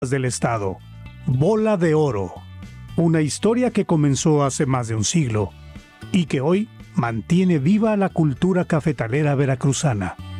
del Estado. Bola de Oro. Una historia que comenzó hace más de un siglo y que hoy mantiene viva la cultura cafetalera veracruzana.